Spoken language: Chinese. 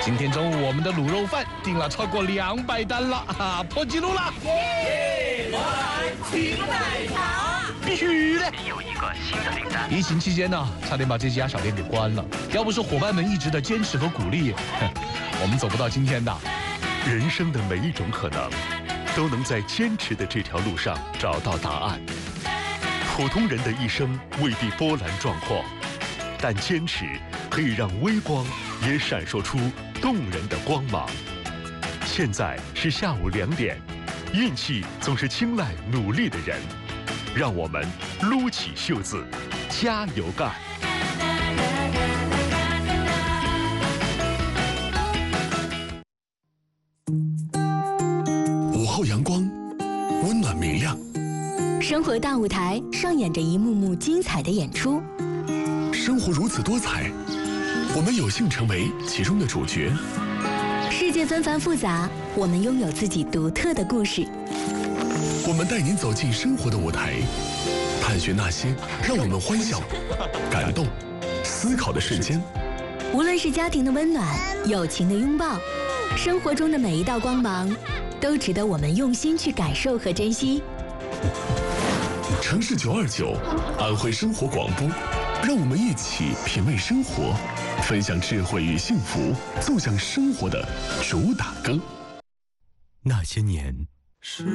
今天中午我们的卤肉饭订了超过200单了，破纪录了！ 请奶茶， 必须的！ 有一个新的订单。 疫情期间呢，差点把这家小店给关了。要不是伙伴们一直的坚持和鼓励，我们走不到今天的。 人生的每一种可能，都能在坚持的这条路上找到答案。普通人的一生未必波澜壮阔，但坚持可以让微光也闪烁出动人的光芒。现在是下午2点，运气总是青睐努力的人，让我们撸起袖子，加油干！ 午后阳光，温暖明亮。 生活大舞台上演着一幕幕精彩的演出。 生活如此多彩，我们有幸成为其中的主角。 世界纷繁复杂，我们拥有自己独特的故事。 我们带您走进生活的舞台，探寻那些让我们欢笑、感动、思考的瞬间。 无论是家庭的温暖、友情的拥抱，生活中的每一道光芒，都值得我们用心去感受和珍惜。 城市929，安徽生活广播，让我们一起品味生活，分享智慧与幸福，奏响生活的主打歌。 那些年。